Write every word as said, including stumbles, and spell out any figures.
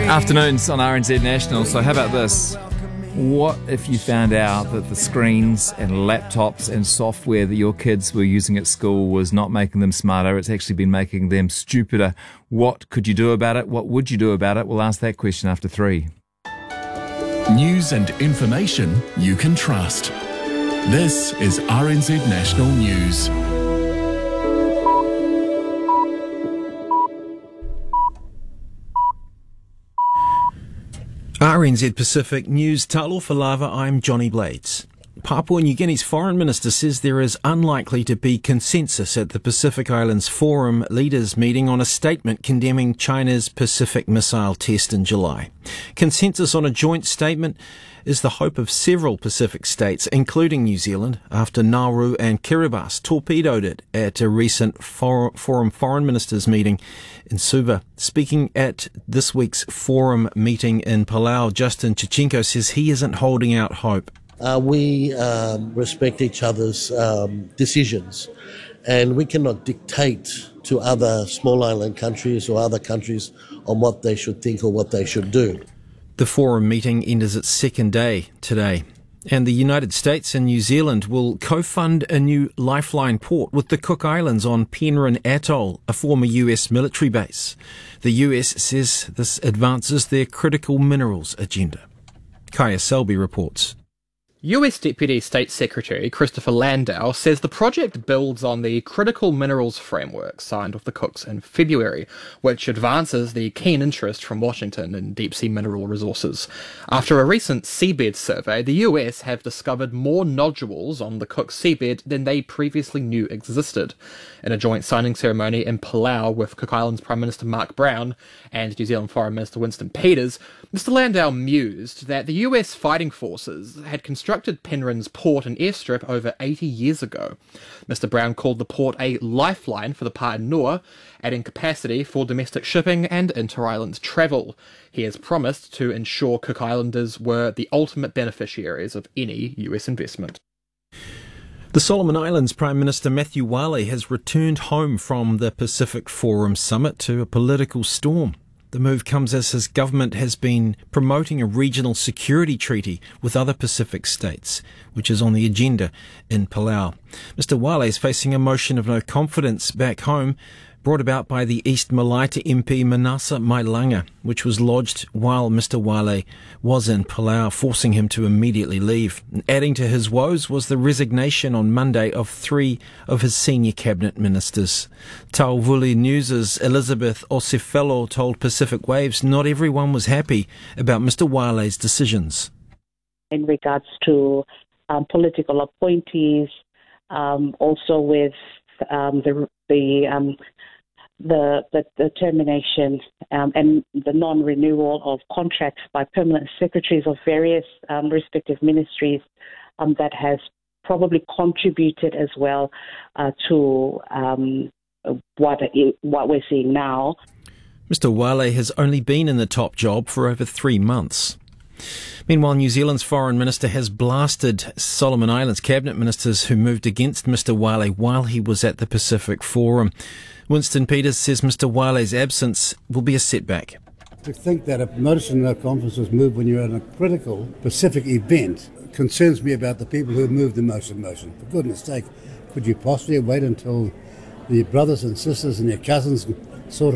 Afternoons on R N Z National. So how about this? What if you found out that the screens and laptops and software that your kids were using at school was not making them smarter, it's actually been making them stupider? What could you do about it? What would you do about it? We'll ask that question after three. News and information you can trust. This is R N Z National News. R N Z Pacific News, Talofa Lava, I'm Johnny Blades. Papua New Guinea's foreign minister says there is unlikely to be consensus at the Pacific Islands Forum leaders meeting on a statement condemning China's Pacific missile test in July. Consensus on a joint statement is the hope of several Pacific states, including New Zealand, after Nauru and Kiribati torpedoed it at a recent for- Forum Foreign Ministers meeting in Suva. Speaking at this week's Forum meeting in Palau, Justin Chichenko says he isn't holding out hope. Uh, we um, respect each other's um, decisions, and we cannot dictate to other small island countries or other countries on what they should think or what they should do. The Forum meeting enters its second day today, and the United States and New Zealand will co-fund a new lifeline port with the Cook Islands on Penrhyn Atoll, a former U S military base. The U S says this advances their critical minerals agenda. Kaya Selby reports. U S Deputy State Secretary Christopher Landau says the project builds on the Critical Minerals Framework signed with the Cooks in February, which advances the keen interest from Washington in deep-sea mineral resources. After a recent seabed survey, the U S have discovered more nodules on the Cook seabed than they previously knew existed. In a joint signing ceremony in Palau with Cook Islands Prime Minister Mark Brown and New Zealand Foreign Minister Winston Peters, Mister Landau mused that the U S fighting forces had constructed Penrhyn's port and airstrip over eighty years ago. Mister Brown called the port a lifeline for the Paenua, adding capacity for domestic shipping and inter-island travel. He has promised to ensure Cook Islanders were the ultimate beneficiaries of any U S investment. The Solomon Islands Prime Minister Matthew Wale has returned home from the Pacific Forum summit to a political storm. The move comes as his government has been promoting a regional security treaty with other Pacific states, which is on the agenda in Palau. Mister Wale is facing a motion of no confidence back home, brought about by the East Malaita M P Manasa Mailanga, which was lodged while Mister Wale was in Palau, forcing him to immediately leave. And adding to his woes was the resignation on Monday of three of his senior cabinet ministers. Tauvuli News' Elizabeth Osefelo told Pacific Waves not everyone was happy about Mister Wale's decisions. In regards to um, political appointees, um, also with um, the the um, The, the, the termination um, and the non-renewal of contracts by permanent secretaries of various um, respective ministries um, that has probably contributed as well uh, to um, what it, what we're seeing now. Mister Wale has only been in the top job for over three months. Meanwhile, New Zealand's foreign minister has blasted Solomon Islands cabinet ministers who moved against Mister Wale while he was at the Pacific Forum. Winston Peters says Mister Wale's absence will be a setback. To think that a notice in no conference was moved when you're in a critical Pacific event concerns me about the people who have moved the motion motion. For goodness sake, could you possibly wait until the brothers and sisters and your cousins sort